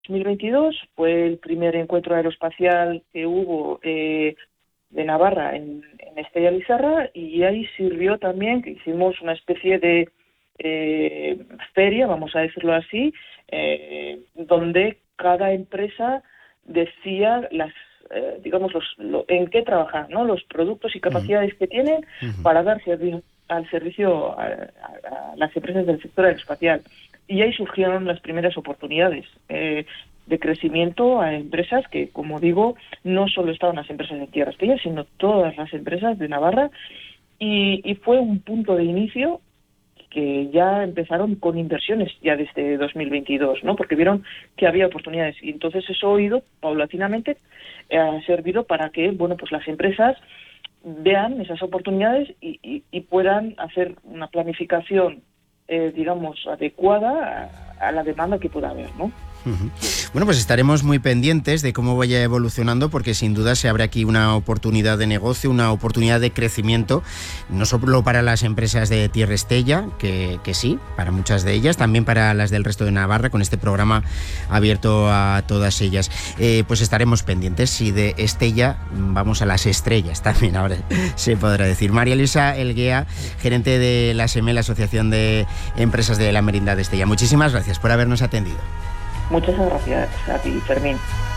2022 fue el primer encuentro aeroespacial que hubo de Navarra en Estella Lizarra, y ahí sirvió también que hicimos una especie de feria, vamos a decirlo así, donde cada empresa decía en qué trabajar, ¿no? Los productos y capacidades que tienen para dar servicio a las empresas del sector aeroespacial. Y ahí surgieron las primeras oportunidades de crecimiento a empresas que, como digo, no solo estaban las empresas de Tierra Estella, sino todas las empresas de Navarra, y fue un punto de inicio que ya empezaron con inversiones ya desde 2022, ¿no? Porque vieron que había oportunidades, y entonces eso ido paulatinamente ha servido para que, pues las empresas vean esas oportunidades y puedan hacer una planificación, adecuada a la demanda que pueda haber, ¿no? Bueno, pues estaremos muy pendientes de cómo vaya evolucionando, porque sin duda se abre aquí una oportunidad de negocio, una oportunidad de crecimiento, no solo para las empresas de Tierra Estella, que sí, para muchas de ellas, también para las del resto de Navarra, con este programa abierto a todas ellas. Pues estaremos pendientes, y de Estella vamos a las estrellas también, ahora se podrá decir. María Luisa Elguea, gerente de la ASEME, la Asociación de Empresas de la Merindad de Estella. Muchísimas gracias por habernos atendido. Muchas gracias a ti, Fermín.